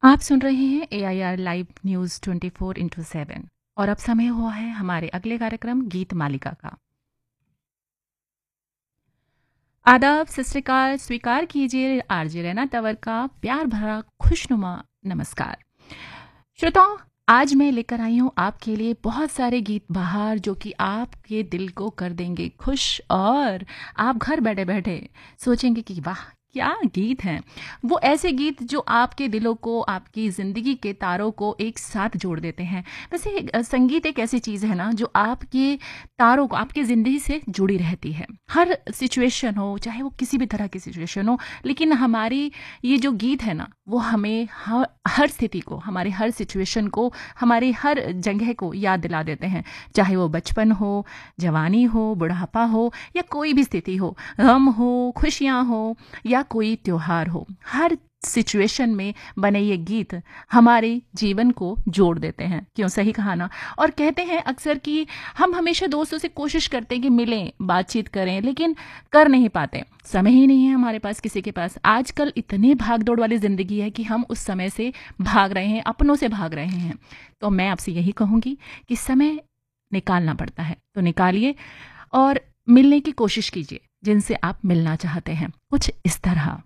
आप सुन रहे हैं AIR लाइव न्यूज़ 24/7 और अब समय हुआ है हमारे अगले कार्यक्रम गीत मालिका का। आदाब, सत श्री अकाल, स्वीकार कीजिए आरजे रैना तंवर का प्यार भरा खुशनुमा नमस्कार। श्रोताओं, आज मैं लेकर आई हूँ आपके लिए बहुत सारे गीत बहार जो कि आपके दिल को कर देंगे खुश और आप घर बैठे बैठे सोचेंगे कि वाह क्या गीत हैं। वो ऐसे गीत जो आपके दिलों को, आपकी ज़िंदगी के तारों को एक साथ जोड़ देते हैं। वैसे संगीत एक ऐसी चीज़ है ना जो आपके तारों को, आपकी ज़िंदगी से जुड़ी रहती है। हर सिचुएशन हो, चाहे वो किसी भी तरह की सिचुएशन हो, लेकिन हमारी ये जो गीत है ना वो हमें हर स्थिति को, हमारे हर सिचुएशन को, हमारी हर जगह को याद दिला देते हैं। चाहे वो बचपन हो, जवानी हो, बुढ़ापा हो या कोई भी स्थिति हो, गम हो, खुशियाँ हो या कोई त्योहार हो, हर सिचुएशन में बने ये गीत हमारे जीवन को जोड़ देते हैं। क्यों, सही कहा ना। और कहते हैं अक्सर कि हम हमेशा दोस्तों से कोशिश करते हैं कि मिलें, बातचीत करें, लेकिन कर नहीं पाते। समय ही नहीं है हमारे पास, किसी के पास। आजकल इतनी भागदौड़ वाली ज़िंदगी है कि हम उस समय से भाग रहे हैं, अपनों से भाग रहे हैं। तो मैं आपसे यही कहूँगी कि समय निकालना पड़ता है तो निकालिए और मिलने की कोशिश कीजिए जिनसे आप मिलना चाहते हैं। कुछ इस तरह।